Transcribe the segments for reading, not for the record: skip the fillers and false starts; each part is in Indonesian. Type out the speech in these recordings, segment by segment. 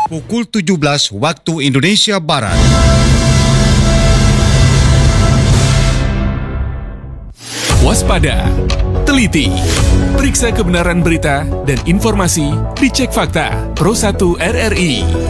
Pukul 17 waktu Indonesia Barat. Waspada, teliti, periksa kebenaran berita dan informasi, dicek fakta. Pro1 RRI.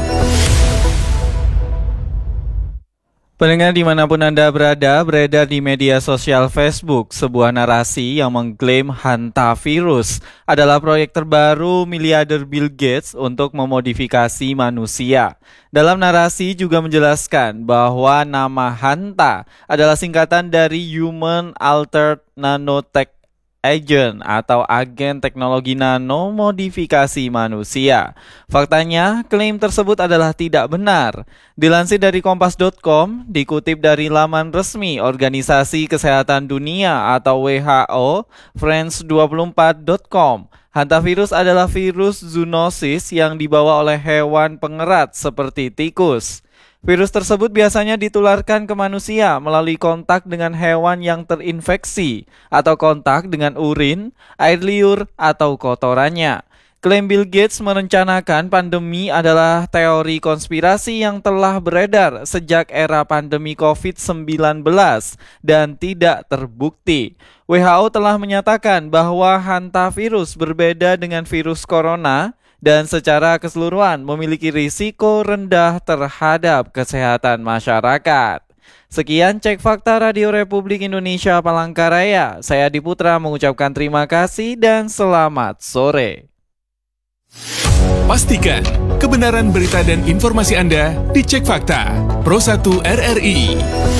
Pendengar dimanapun Anda berada, beredar di media sosial Facebook sebuah narasi yang mengklaim hantavirus adalah proyek terbaru miliarder Bill Gates untuk memodifikasi manusia. Dalam narasi juga menjelaskan bahwa nama Hanta adalah singkatan dari Human Altered Nanotech Agent atau agen teknologi nano modifikasi manusia. Faktanya, klaim tersebut adalah tidak benar. Dilansir dari kompas.com, dikutip dari laman resmi Organisasi Kesehatan Dunia atau WHO, France24.com, hantavirus adalah virus zoonosis yang dibawa oleh hewan pengerat seperti tikus. Virus tersebut biasanya ditularkan ke manusia melalui kontak dengan hewan yang terinfeksi atau kontak dengan urin, air liur, atau kotorannya. Klaim Bill Gates merencanakan pandemi adalah teori konspirasi yang telah beredar sejak era pandemi COVID-19 dan tidak terbukti. WHO telah menyatakan bahwa hantavirus berbeda dengan virus corona dan secara keseluruhan memiliki risiko rendah terhadap kesehatan masyarakat. Sekian Cek Fakta Radio Republik Indonesia Palangkaraya. Saya Adi Putra mengucapkan terima kasih dan selamat sore. Pastikan kebenaran berita dan informasi Anda dicek fakta. Pro1 RRI.